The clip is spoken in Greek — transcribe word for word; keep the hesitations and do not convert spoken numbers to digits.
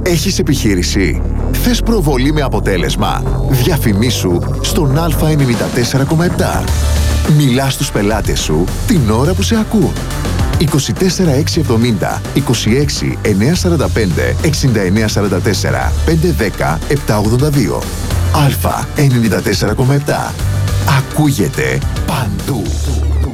Έχεις επιχείρηση? Θες προβολή με αποτέλεσμα? Διαφημίσου στον Α ενενήντα τέσσερα κόμμα επτά. Μιλάς στους πελάτες σου την ώρα που σε ακούν. είκοσι τέσσερα έξι εβδομήντα, είκοσι έξι εννιακόσια σαράντα πέντε, εξήντα εννέα σαράντα τέσσερα, πεντακόσια δέκα, επτακόσια ογδόντα δύο. Α ενενήντα τέσσερα κόμμα επτά. Ακούγεται παντού.